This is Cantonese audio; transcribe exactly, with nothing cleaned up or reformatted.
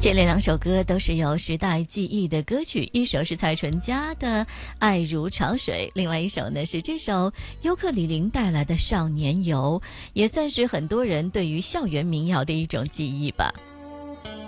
接连两首歌都是有时代记忆的歌曲，一首是蔡淳佳的《爱如潮水》，另外一首呢是这首尤克里里带来的《少年游》，也算是很多人对于校园民谣的一种记忆吧。